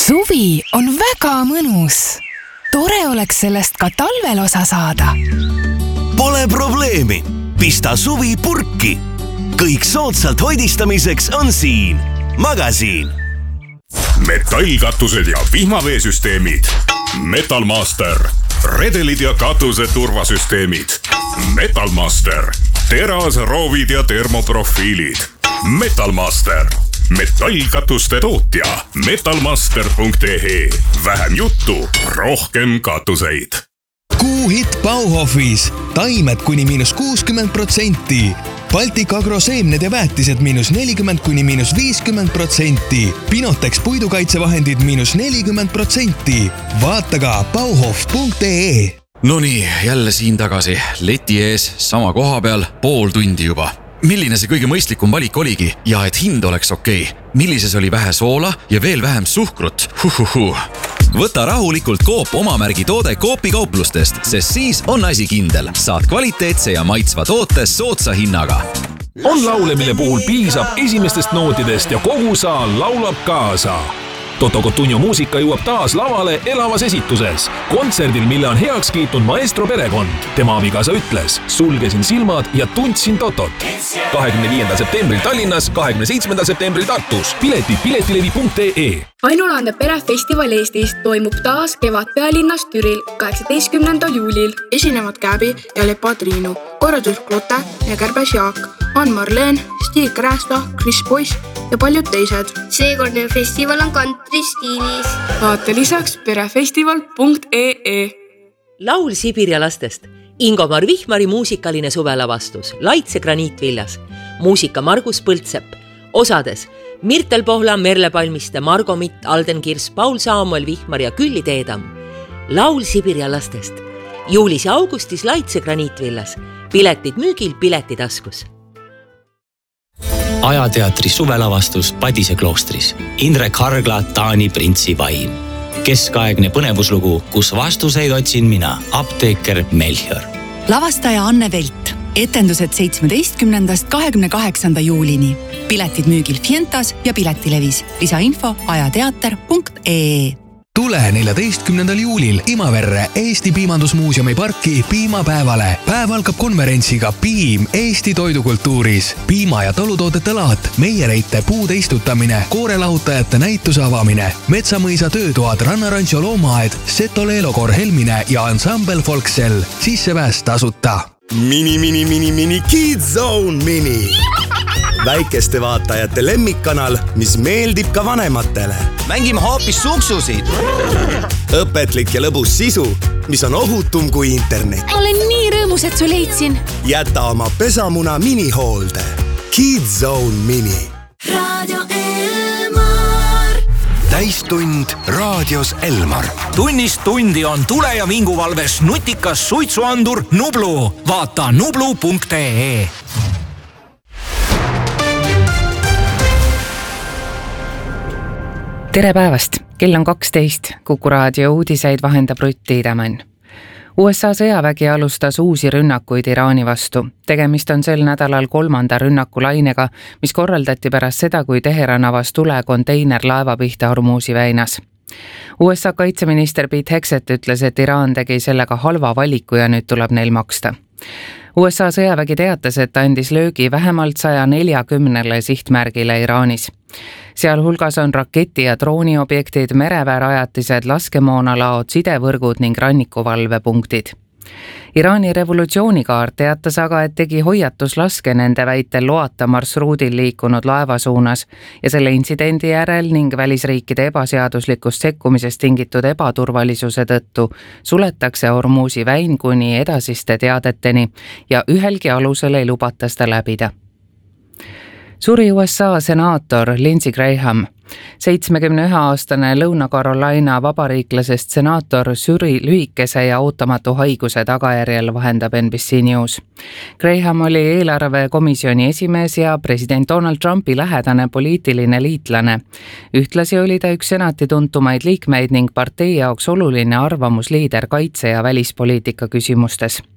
Suvi on väga mõnus. Tore oleks sellest ka talvel osa saada. Pole probleemi. Pista suvi purki. Kõik soodsalt hoidistamiseks on siin. Magasiin. Metallkatused ja vihmaveesüsteemid. Metalmaster. Redelid ja katuse turvasüsteemid. Metalmaster. Teras, roovid ja termoprofiilid. Metalmaster. Metallkatuste tootja. Metalmaster.ee. Vähem juttu, rohkem katuseid. Kuuhitt Bauhofis. Taimed kuni -60%. Baltic Agro seemned ja väetised -40% kuni -50%. Pinotex puidukaitsevahendid -40%. Vaata ka bauhof.ee. Nonii, jälle siin tagasi. Leti ees, sama koha peal, pool tundi juba. Milline see kõige mõistlikum valik oligi ja et hind oleks okei? Millises oli vähe soola ja veel vähem suhkrut? Võta rahulikult Coop omamärgi toode Coopi kauplustest, sest siis on asi kindel. Saad kvaliteetse ja maitsva toote soodsa hinnaga. On laule, mille puhul piisab esimestest nootidest ja kogu saal laulab kaasa. Toto Cotugno muusika jõuab taas lavale elavas esituses. Kontserdil, mille on heaks kiitnud maestro perekond. Tema abikaasa ütles, sulgesin silmad ja tundsin Totot. 25. septembril Tallinnas, 27. septembril Tartus. Piletid piletilevi.ee. Ainulaadne perefestival Eestis toimub taas Kevadpealinnas Türil 18. juulil. Esinevad Käbi ja Lepa Triinu, korraldus Klote ja Kärbes Jaak, Ann-Marleen, Stig Krästa, Chris Boyce ja paljud teised. Seekordne festival on country stiilis. Vaata lisaks perefestival.ee. Laul Sibiria lastest. Ingomar Vihmari muusikaline suvelavastus. Laitse graniitviljas. Muusika Margus Põldsepp. Osades Mirtel Pohla, Merle Palmiste, Margo Mitt, Alden Kirs, Paul Saamuel Vihmar ja Külli Teedam. Laul Sibiria lastest. Juulis ja augustis Laitse graniitviljas. Piletid müügil Piletitaskus. Ajateatri suvelavastus Padise kloostris. Indrek Hargla, Taani printsi vaim. Keskaegne põnevuslugu, kus vastuseid otsin mina, apteeker Melchior. Lavastaja Anne Velt. Etendused 17. 28. juulini. Piletid müügil Fientas ja Piletilevis. Lisainfo ajateater.ee. Tule 14. juulil Imaverre Eesti Piimandusmuuseumi parki piimapäevale. Päev algab konverentsiga Piim Eesti toidukultuuris. Piima- ja talutoodete laat, meiereite puude istutamine, koorelahutajate näituse avamine, Metsamõisa töötoad, Rannarancho loomaaed, Seto Leelokor Helmine ja ansambel Folksel. Sissepääs tasuta. Mini Kids Zone Mini. Väikeste vaatajate lemmikkanal, mis meeldib ka vanematele. Mängime hoopis suksusid. Õpetlik ja lõbus sisu, mis on ohutum kui internet. Olen nii rõõmus, et su leidsin. Jäta oma pesamuna minihoolde. Kids Zone Mini. Radio Elmar. Täistund raadios Elmar. Tunnist tundi on tule- ja vinguvalves nutikas suitsuandur Nublu. Vaata nublu.ee. Tere päevast! Kell on 12. Kuku raadio uudiseid vahendab Rutt Tiidemann. USA sõjavägi alustas uusi rünnakuid Iraani vastu. Tegemist on sel nädalal 3. rünnakulainega, mis korraldati pärast seda, kui Teheran avas tule konteinerlaeva pihta Hormuzi väinas. USA kaitseminister Pete Hegseth ütles, et Iraan tegi sellega halva valiku ja nüüd tuleb neil maksta. USA sõjavägi teatas, et andis löögi vähemalt 140 sihtmärgile Iraanis. Sealhulgas on raketi- ja drooniobjektid, mereväerajatised, laskemoonalaod, sidevõrgud ning rannikuvalvepunktid. Iraani revolutsioonikaart teatas aga, et tegi hoiatuslaske nende väitel loata marsruudil liikunud laeva suunas ja selle intsidendi järel ning välisriikide ebaseaduslikust sekkumisest tingitud ebaturvalisuse tõttu suletakse Hormuzi väin kuni edasiste teadeteni ja ühelgi alusel ei lubata seda läbida. Suri USA senaator Lindsey Graham. 71-aastane Lõuna-Carolina vabariiklasest senaator suri lühikese ja ootamatu haiguse tagajärjel, vahendab NBC News. Graham oli eelarvekomisjoni esimees ja president Donald Trumpi lähedane poliitiline liitlane. Ühtlasi oli ta üks senati tuntumaid liikmeid ning partei jaoks oluline arvamusliider kaitse- ja välispoliitika küsimustes.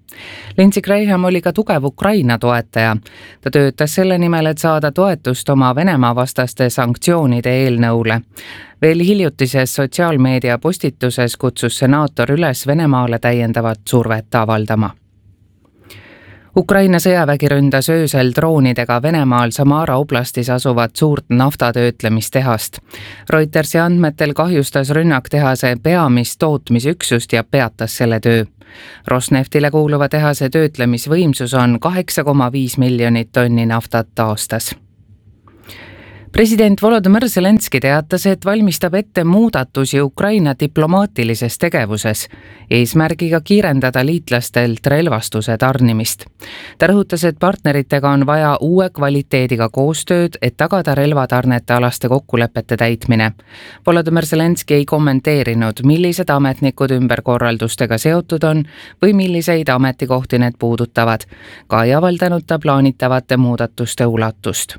Lindsey Graham oli ka tugev Ukraina toetaja. Ta töötas selle nimel, et saada toetust oma Venemaa vastaste sanktsioonide eelnõule. Veel hiljutises sotsiaalmeedia postituses kutsus senaator üles Venemaale täiendavat survet avaldama. Ukraina sõjavägi ründas öösel droonidega Venemaal Samara oblastis asuvat suurt naftatöötlemistehast. Reutersi andmetel kahjustas rünnak tehase peamist tootmisüksust ja peatas selle töö. Rosneftile kuuluva tehase töötlemisvõimsus on 8,5 miljonit tonni naftat aastas. President Volodymyr Zelenski teatas, et valmistab ette muudatusi Ukraina diplomaatilises tegevuses, eesmärgiga kiirendada liitlastelt relvastuse tarnimist. Ta rõhutas, et partneritega on vaja uue kvaliteediga koostööd, et tagada relvatarnete alaste kokkulepete täitmine. Volodymyr Zelenski ei kommenteerinud, millised ametnikud ümberkorraldustega seotud on või milliseid ametikohti need puudutavad, ka ei avaldanud ta plaanitavate muudatuste ulatust.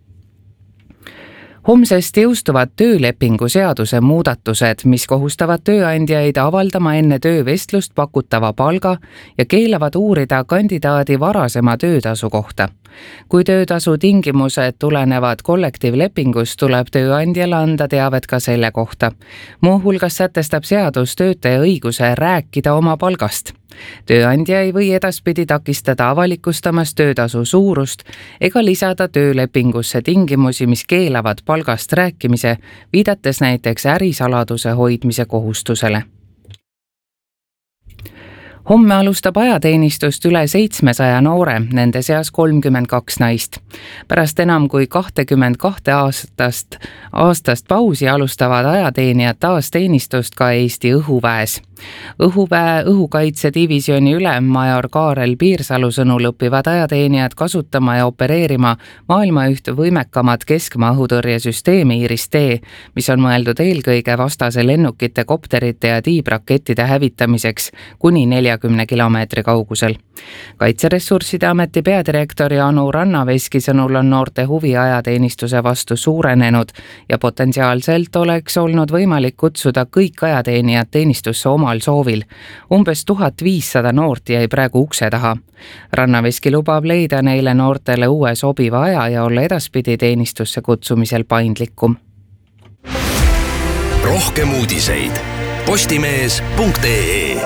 Homsest jõustuvad töölepingu seaduse muudatused, mis kohustavad tööandjaid avaldama enne töövestlust pakutava palga ja keelavad uurida kandidaadi varasema töötasu kohta. Kui töötasu tingimused tulenevad kollektiivlepingust, tuleb tööandjale anda teavet ka selle kohta. Muuhulgas sätestab seadus töötaja õiguse rääkida oma palgast. Tööandja ei või edaspidi takistada avalikustamas töötasu suurust ega lisada töölepingusse tingimusi, mis keelavad palgast rääkimise, viidates näiteks ärisaladuse hoidmise kohustusele. Homme alustab ajateenistust üle 700 noore, nende seas 32 naist. Pärast enam kui 22 aastast pausi alustavad ajateenijad taas teenistust ka Eesti õhuväes. Õhuväe õhukaitsedivisjoni ülem major Kaarel Piirsalu sõnul õpivad ajateenijad kasutama ja opereerima maailma üht võimekamat keskmaa õhutõrjesüsteemi Iris-T, mis on mõeldud eelkõige vastase lennukite, kopterite ja tiibrakettide hävitamiseks kuni 40 kilomeetri kaugusel. Kaitseressursside ameti peadirektori Anu Rannaveski sõnul on noorte huvi ajateenistuse vastu suurenenud ja potentsiaalselt oleks olnud võimalik kutsuda kõik ajateenijad teenistusse omal soovil. Umbes 1500 noort jäi praegu ukse taha. Rannaveski lubab leida neile noortele uue sobiva aja ja olla edaspidi teenistusse kutsumisel paindlikum. Rohkem uudiseid postimees.ee.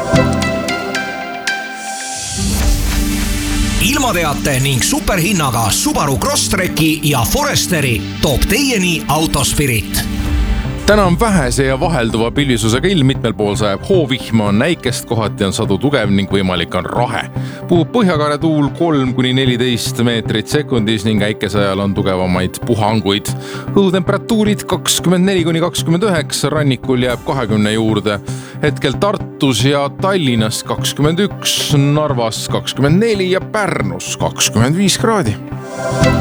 Ilmateate ning superhinnaga Subaru Crosstreki ja Foresteri toob teieni Autospirit. Täna on vähese ja vahelduva pilvisusega ilm, mitmel pool sajab hoovihma, on näikest, kohati on sadu tugev ning võimalik on rahe. Puhub põhjakaare tuul 3–14 meetrit sekundis ning äikese ajal on tugevamaid puhanguid. Õhutemperatuurid 24–29, rannikul jääb 20 juurde. Hetkel Tartus ja Tallinnas 21, Narvas 24 ja Pärnus 25 kraadi.